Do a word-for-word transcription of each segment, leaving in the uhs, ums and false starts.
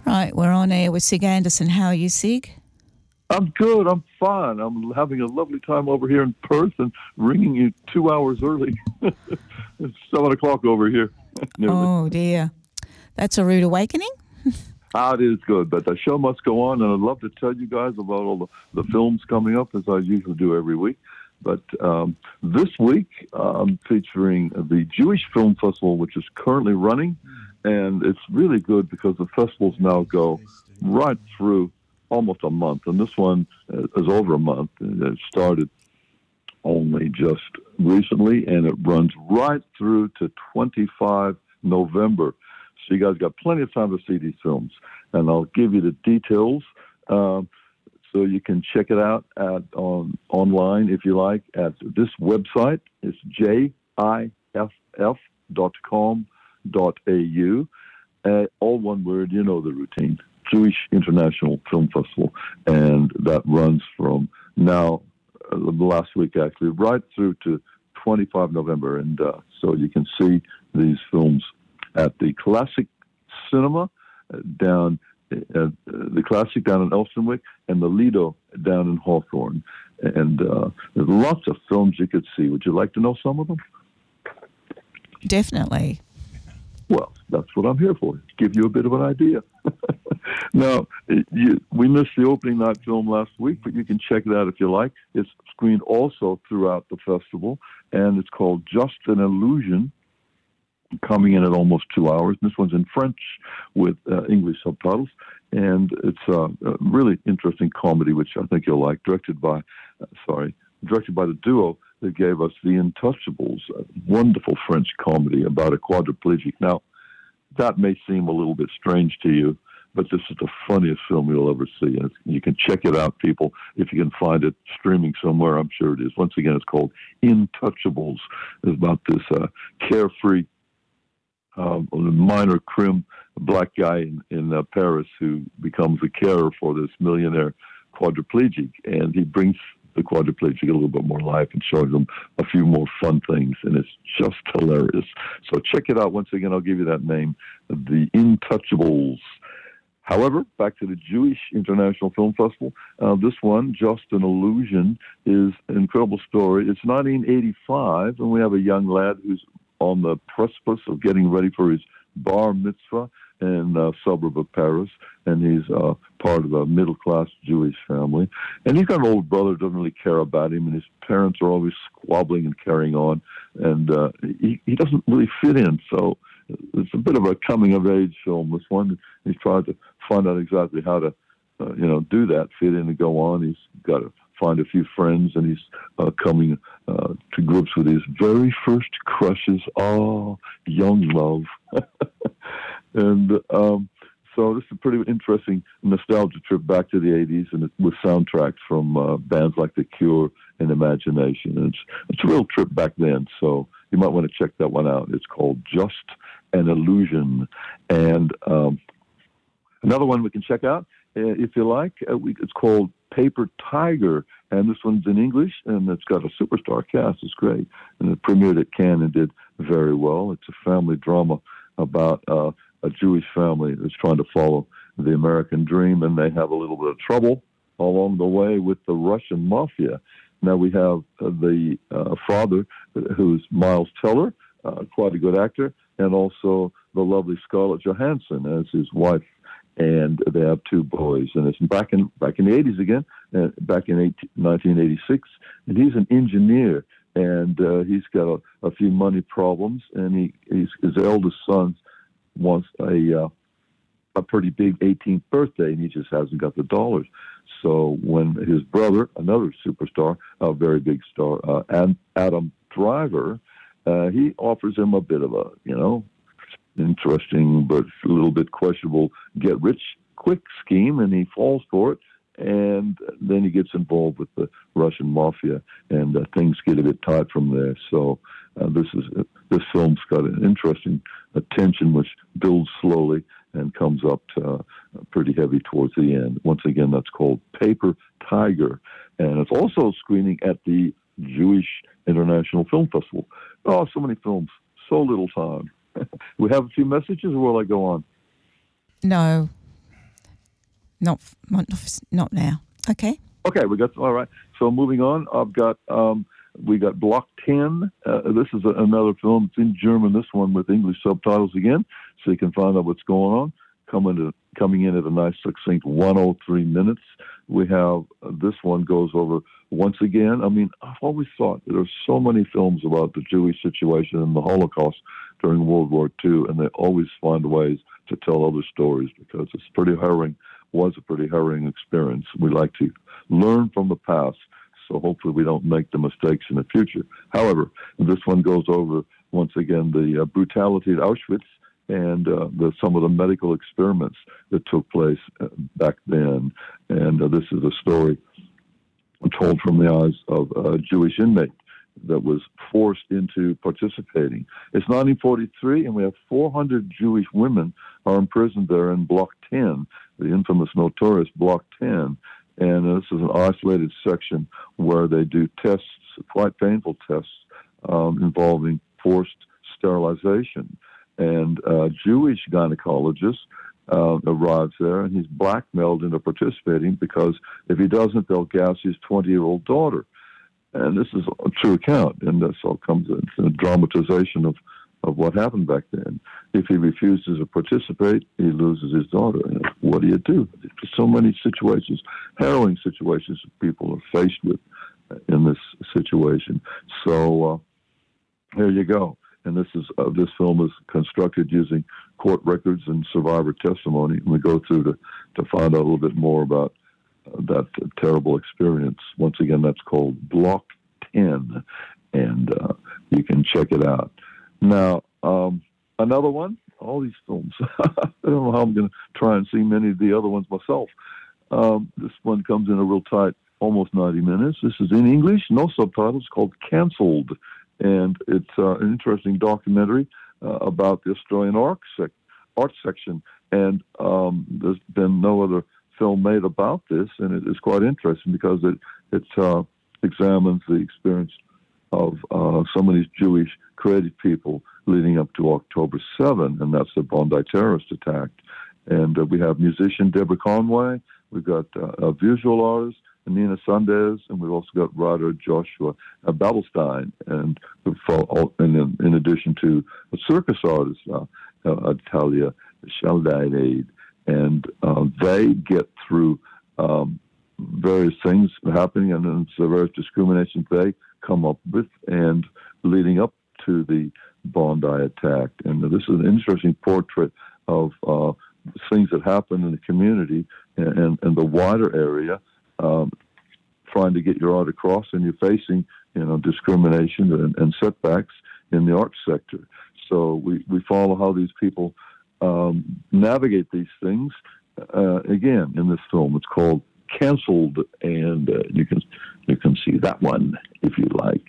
Right, we're on air with Sig Anderson. How are you, Sig? I'm good. I'm fine. I'm having a lovely time over here in Perth and ringing you two hours early. It's seven o'clock over here. Nearly. Oh, dear. That's a rude awakening. Ah, it is good, but the show must go on, and I'd love to tell you guys about all the, the films coming up, as I usually do every week. But um, this week, uh, I'm featuring the Jewish Film Festival, which is currently running, and it's really good because the festivals now go right through almost a month, and this one is over a month. It started only just recently, and it runs right through to twenty-five November. So you guys got plenty of time to see these films, and I'll give you the details um, so you can check it out at on online if you like at this website. It's J I F F dot com dot A U. Uh, all one word, you know the routine. Jewish International Film Festival, and that runs from now, uh, the last week actually, right through to twenty-five November, and uh, so you can see these films at the Classic Cinema uh, down, uh, the Classic down in Elsternwick, and the Lido down in Hawthorne, and uh, there's lots of films you could see. Would you like to know some of them? Definitely. Well, that's what I'm here for, to give you a bit of an idea. Now, you, we missed the opening night film last week, but you can check it out if you like. It's screened also throughout the festival, and it's called Just an Illusion, coming in at almost two hours. This one's in French with uh, English subtitles, and it's uh, a really interesting comedy, which I think you'll like, directed by, uh, sorry, directed by the duo that gave us The Untouchables, a wonderful French comedy about a quadriplegic. Now, that may seem a little bit strange to you, but this is the funniest film you'll ever see. And it's, you can check it out, people, if you can find it streaming somewhere. I'm sure it is. Once again, it's called Untouchables. It's about this uh, carefree um, minor crim black guy in, in uh, Paris who becomes a carer for this millionaire quadriplegic, and he brings the quadriplegic a little bit more life and shows them a few more fun things, and it's just hilarious. So check it out. Once again, I'll give you that name, The Untouchables. However, back to the Jewish International Film Festival. Uh, this one, Just an Illusion, is an incredible story. It's nineteen eighty-five, and we have a young lad who's on the precipice of getting ready for his bar mitzvah in a suburb of Paris, and he's uh, part of a middle-class Jewish family. And he's got an older brother who doesn't really care about him, and his parents are always squabbling and carrying on, and uh, he, he doesn't really fit in. So it's a bit of a coming-of-age film, this one. He's trying to find out exactly how to, uh, you know, do that, fit in and go on. He's got to find a few friends, and he's uh, coming uh, to grips with his very first crushes. Oh, young love. And um, so this is a pretty interesting nostalgia trip back to the eighties, and it, with soundtracks from uh, bands like The Cure and Imagination. And it's, it's a real trip back then, so you might want to check that one out. It's called Just an Illusion. And um, another one we can check out, uh, if you like, uh, we, it's called Paper Tiger, and this one's in English, and it's got a superstar cast. It's great, and it premiered at Cannes and did very well. It's a family drama about uh, a Jewish family that's trying to follow the American dream, and they have a little bit of trouble along the way with the Russian mafia. Now we have uh, the uh, father, who's Miles Teller, uh, quite a good actor, and also the lovely Scarlett Johansson as his wife. And they have two boys, and it's back in back in the eighties again, uh, back in nineteen eighty-six, and he's an engineer, and uh, he's got a, a few money problems, and he he's, his eldest son wants a uh, a pretty big eighteenth birthday, and he just hasn't got the dollars. So when his brother, another superstar, a very big star, uh, and Adam Driver, uh, he offers him a bit of a, you know, interesting but a little bit questionable get-rich-quick scheme, and he falls for it. And then he gets involved with the Russian mafia, and uh, things get a bit tight from there. So uh, this is uh, this film's got an interesting uh, tension, which builds slowly and comes up to, uh, pretty heavy towards the end. Once again, that's called Paper Tiger, and it's also screening at the Jewish International Film Festival. Oh, so many films, so little time. We have a few messages, or will I go on? No. Not, not, not now. Okay. Okay, we got all right. So moving on, I've got um, we got Block ten. Uh, this is a, another film. It's in German. This one with English subtitles again, so you can find out what's going on. Coming to coming in at a nice succinct one oh three minutes. We have uh, this one goes over once again. I mean, I've always thought there are so many films about the Jewish situation and the Holocaust during World War Two, and they always find ways to tell other stories because it's pretty harrowing. Was a pretty harrowing experience. We like to learn from the past, so hopefully we don't make the mistakes in the future. However, this one goes over once again the uh, brutality at Auschwitz and uh, the, some of the medical experiments that took place uh, back then. And uh, this is a story told from the eyes of a Jewish inmate that was forced into participating. It's nineteen forty-three, and we have four hundred Jewish women are imprisoned there in Block ten, the infamous, notorious Block ten. And uh, this is an isolated section where they do tests, quite painful tests, um, involving forced sterilization. And a Jewish gynecologist uh, arrives there, and he's blackmailed into participating because if he doesn't, they'll gas his twenty-year-old daughter. And this is a true account, and this all comes in a dramatization of, of what happened back then. If he refuses to participate, he loses his daughter. And what do you do? There's so many situations, harrowing situations that people are faced with in this situation. So uh, here you go. And this is uh, this film is constructed using court records and survivor testimony. And we go through to, to find out a little bit more about uh, that uh, terrible experience. Once again, that's called Block ten, and uh, you can check it out. Now, um, another one, all these films. I don't know how I'm going to try and see many of the other ones myself. Um, this one comes in a real tight, almost ninety minutes. This is in English, no subtitles, called Cancelled. And it's uh, an interesting documentary uh, about the Australian art, sec- art section. And um, there's been no other film made about this, and it is quite interesting because it it uh, examines the experience of uh, some of these Jewish creative people leading up to October seventh, and that's the Bondi terrorist attack. And uh, we have musician Deborah Conway, we've got uh, a visual artist, Nina Sundez, and we've also got writer Joshua uh, Babelstein, and in, in addition to a circus artist, uh, uh, Talia Shaldane, and uh, they get through um, various things happening, and then the various discriminations they come up with, and leading up to the Bondi attack. And this is an interesting portrait of uh, things that happen in the community and, and, and the wider area. Um, trying to get your art across, and you're facing, you know, discrimination and, and setbacks in the arts sector. So we, we follow how these people um, navigate these things. Uh, again, in this film, it's called Cancelled, and uh, you can you can see that one if you like.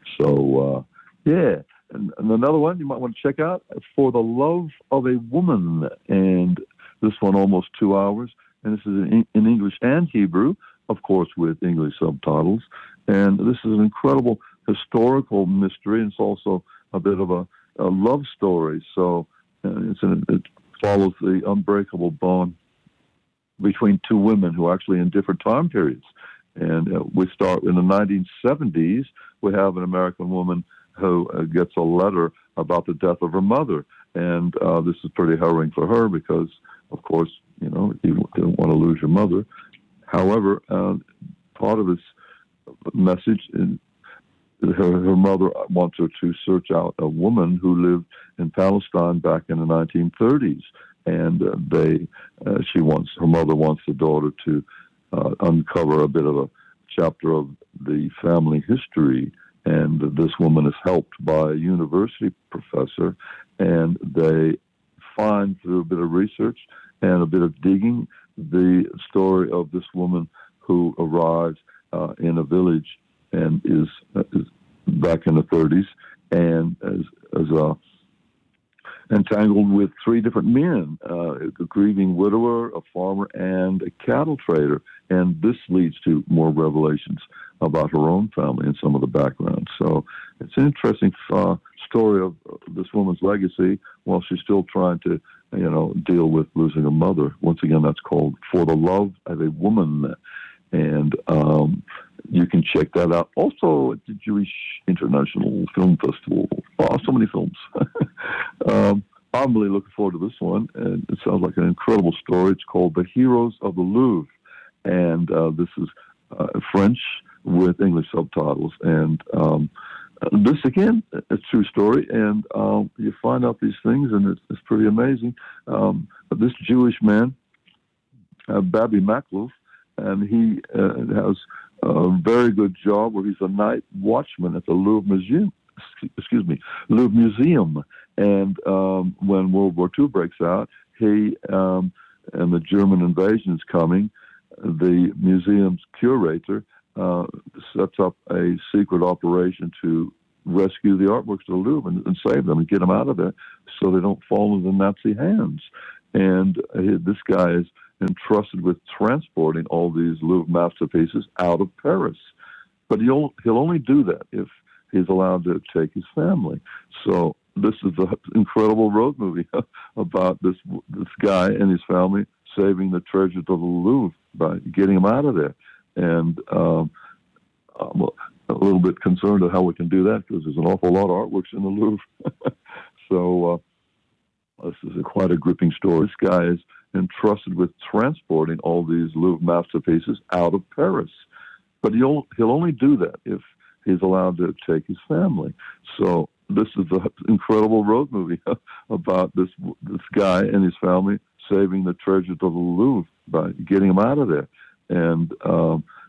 So uh, yeah, and, and another one you might want to check out, For the Love of a Woman, and this one almost two hours, and this is in, in English and Hebrew, of course, with English subtitles. And this is an incredible historical mystery. And it's also a bit of a, a love story. So uh, it's an, it follows the unbreakable bond between two women who are actually in different time periods. And uh, we start in the nineteen seventies. We have an American woman who uh, gets a letter about the death of her mother. And uh, this is pretty harrowing for her because, of course, you know, you don't want to lose your mother. However, uh, part of this message, is her, her mother wants her to search out a woman who lived in Palestine back in the nineteen thirties, and uh, they, uh, she wants her mother wants the daughter to uh, uncover a bit of a chapter of the family history. And this woman is helped by a university professor, and they find through a bit of research and a bit of digging the story of this woman who arrives uh, in a village and is, uh, is back in the thirties and is, is uh, entangled with three different men, uh, a grieving widower, a farmer, and a cattle trader. And this leads to more revelations about her own family and some of the background. So it's an interesting uh, story of this woman's legacy while she's still trying to, you know, deal with losing her mother. Once again, that's called For the Love of a Woman. And um, you can check that out. Also at the Jewish International Film Festival. Oh, so many films. um, I'm really looking forward to this one. And it sounds like an incredible story. It's called The Heroes of the Louvre. And uh, this is uh, French with English subtitles. And um, this, again, it's a true story. And um, you find out these things, and it's, it's pretty amazing. Um, this Jewish man, uh, Babby Makhlouf, and he uh, has a very good job where he's a night watchman at the Louvre Museum. Excuse me, Louvre Museum. And um, when World War Two breaks out, he um, and the German invasion is coming. The museum's curator uh, sets up a secret operation to rescue the artworks of the Louvre and, and save them and get them out of there so they don't fall into the Nazi hands. And uh, this guy is entrusted with transporting all these Louvre masterpieces out of Paris. But he'll, he'll only do that if he's allowed to take his family. So this is an incredible road movie about this this guy and his family saving the treasures of the Louvre by getting them out of there. And um, I'm a little bit concerned of how we can do that because there's an awful lot of artworks in the Louvre. so uh, this is a, quite a gripping story. This guy is entrusted with transporting all these Louvre masterpieces out of Paris. But he'll, he'll only do that if he's allowed to take his family. So this is an incredible road movie about this this guy and his family saving the treasures of the Louvre by getting them out of there. And um,